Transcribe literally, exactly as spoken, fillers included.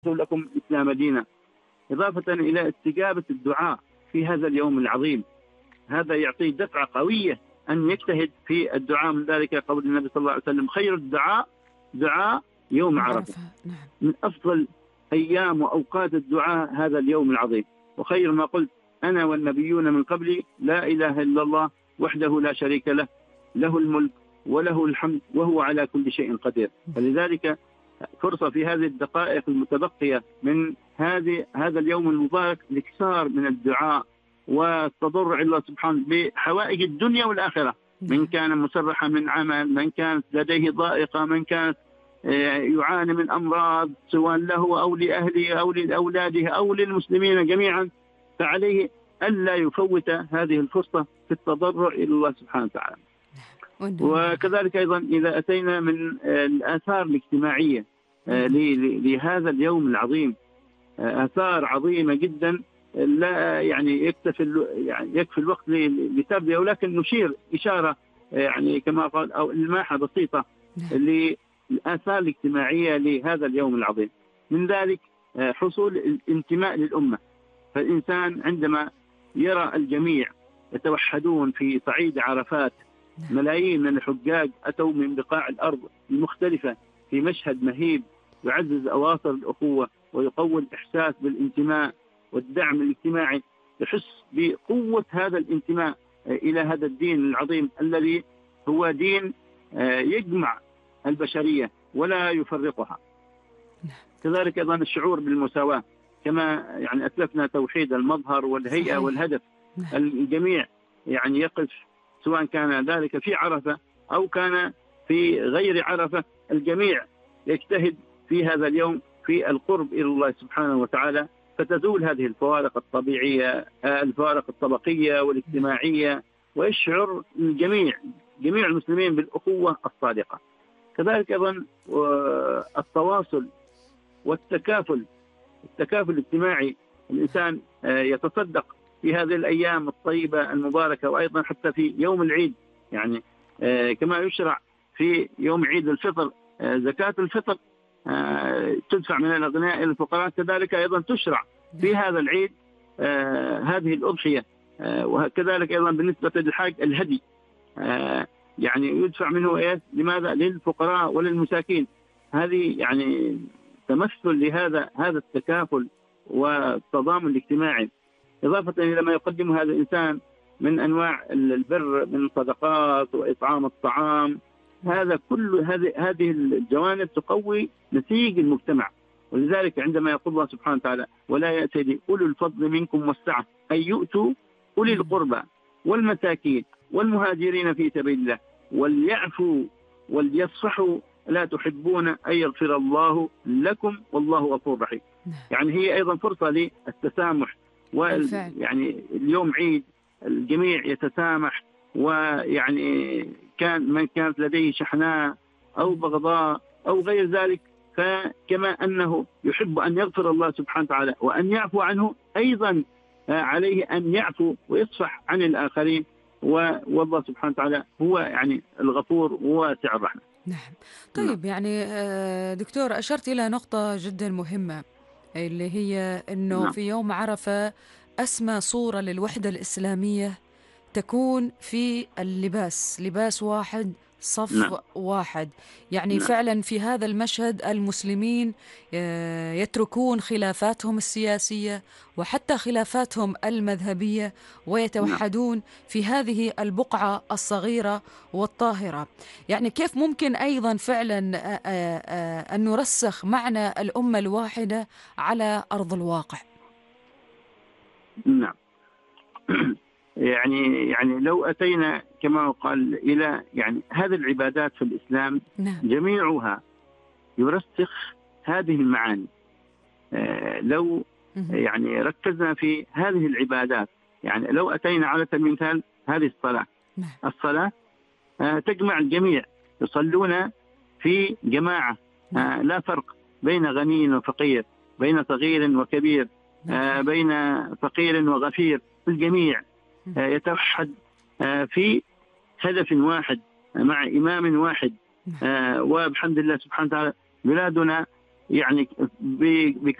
لكم الإسلام دينا، إضافة إلى استجابة الدعاء في هذا اليوم العظيم. هذا يعطي دفعة قوية أن يجتهد في الدعاء. من ذلك قول النبي صلى الله عليه وسلم: خير الدعاء دعاء يوم عرفة. من أفضل أيام وأوقات الدعاء هذا اليوم العظيم. وخير ما قلت أنا والنبيون من قبلي: لا إله إلا الله وحده لا شريك له، له الملك وله الحمد وهو على كل شيء قدير. فلذلك فرصة في هذه الدقائق المتبقية من هذه هذا اليوم المبارك الاكثار من الدعاء والتضرع إلى الله سبحانه بحوائج الدنيا والآخرة. من كان مسرحا من عمل، من كانت لديه ضائقة، من كانت يعاني من أمراض سواء له أو لأهله أو لأولاده أو للمسلمين جميعا، فعليه ألا يفوت هذه الفرصة في التضرع إلى الله سبحانه وتعالى. وكذلك أيضا إذا أتينا من الآثار الاجتماعية لهذا اليوم العظيم، آثار عظيمة جدا لا يعني يكتفي يعني يكفي الوقت لسردها، ولكن نشير إشارة يعني كما قال أو إلماحة بسيطة للآثار الاجتماعية لهذا اليوم العظيم. من ذلك حصول الانتماء للأمة. فالإنسان عندما يرى الجميع يتوحدون في صعيد عرفات، ملايين من الحجاج أتوا من بقاع الأرض المختلفة في مشهد مهيب يعزز أواصر الأخوة ويقوي الإحساس بالانتماء والدعم الاجتماعي، يحس بقوة هذا الانتماء إلى هذا الدين العظيم الذي هو دين يجمع البشرية ولا يفرقها. كذلك أيضا الشعور بالمساواة، كما يعني أسلفنا توحيد المظهر والهيئة والهدف. الجميع يعني يقف سواء كان ذلك في عرفة أو كان في غير عرفة، الجميع يجتهد في هذا اليوم في القرب إلى الله سبحانه وتعالى، فتزول هذه الفوارق الطبيعية الفوارق الطبقية والاجتماعية، ويشعر الجميع جميع المسلمين بالأخوة الصادقة. كذلك أيضا التواصل والتكافل التكافل الاجتماعي. الإنسان يتصدق في هذه الأيام الطيبة المباركة، وأيضا حتى في يوم العيد، يعني كما يشرع في يوم عيد الفطر زكاة الفطر تدفع من الأغنياء إلى الفقراء، كذلك أيضا تشرع في هذا العيد هذه الأضحية. وكذلك أيضا بالنسبة للحاج الهدي، يعني يدفع منه إيه؟ لماذا؟ للفقراء وللمساكين. هذه يعني تمثل لهذا هذا التكافل والتضامن الاجتماعي، إضافة إلى ما يقدم هذا الإنسان من أنواع البر من صدقات وإطعام الطعام. هذا كل هذه هذه الجوانب تقوي نسيج المجتمع. ولذلك عندما يقول الله سبحانه وتعالى: ولا يأتي أولو الفضل منكم والسعة أن يؤتوا أولي القربى والمساكين والمهاجرين في سبيل الله وليعفوا وليصفحوا لا تحبون أن يغفر الله لكم والله غفور رحيم. يعني هي أيضا فرصة للتسامح، ويعني اليوم عيد الجميع يتسامح، ويعني كان من كانت لديه شحناء أو بغضاء أو غير ذلك، فكما أنه يحب أن يغفر الله سبحانه وتعالى وأن يعفو عنه، أيضا عليه أن يعفو ويصفح عن الآخرين. والله سبحانه وتعالى هو يعني الغفور وواسع الرحمة. نعم. طيب، يعني دكتور أشرت إلى نقطة جدا مهمة، اللي هي أنه نعم. في يوم عرفة أسمى صورة للوحدة الإسلامية تكون في اللباس، لباس واحد، صف نعم. واحد. يعني نعم. فعلا في هذا المشهد المسلمين يتركون خلافاتهم السياسية وحتى خلافاتهم المذهبية ويتوحدون نعم. في هذه البقعة الصغيرة والطاهرة. يعني كيف ممكن أيضا فعلا أن نرسخ معنى الأمة الواحدة على أرض الواقع؟ نعم. يعني يعني لو أتينا كما قال إلى يعني هذه العبادات في الإسلام نعم. جميعها يرسخ هذه المعاني. آه لو يعني ركزنا في هذه العبادات، يعني لو أتينا على سبيل المثال هذه الصلاة نعم. الصلاة آه تجمع الجميع، يصلون في جماعة، آه لا فرق بين غني وفقير، بين صغير وكبير، آه بين فقير وغفير، الجميع يتوحد في هدف واحد مع إمام واحد. وبحمد الله سبحانه وتعالى بلادنا يعني